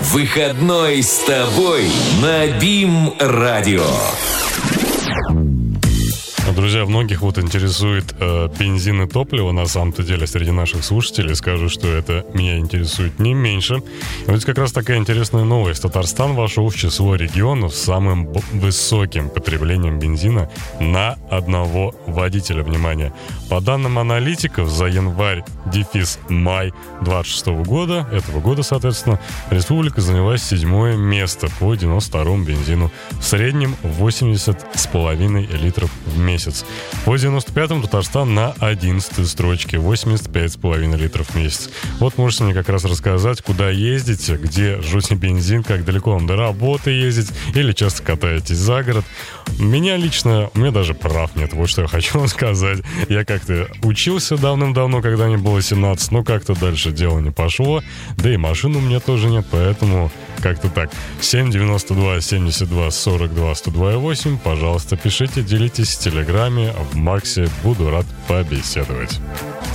Выходной с тобой на БИМ-радио. Друзья, многих интересует бензин и топливо. На самом-то деле, среди наших слушателей скажу, что это меня интересует не меньше. И вот как раз такая интересная новость. Татарстан вошел в число регионов с самым высоким потреблением бензина на одного водителя. Внимание! По данным аналитиков, за январь-май 26 года, этого года, соответственно, республика заняла 7-е место по 92-му бензину. В среднем 80,5 литров в месяц. По 95-м Татарстан на 11-й строчке, 85,5 литров в месяц. Вот можете мне как раз рассказать, куда ездите, где жжете бензин, как далеко вам до работы ездить, или часто катаетесь за город. Меня лично, у меня даже прав нет, вот что я хочу вам сказать. Я как-то учился давным-давно, когда мне было 17, но как-то дальше дело не пошло, да и машины у меня тоже нет, поэтому как-то так. 792 72 42 102,8, пожалуйста, пишите, делитесь в Телеграме, в Максе, буду рад побеседовать.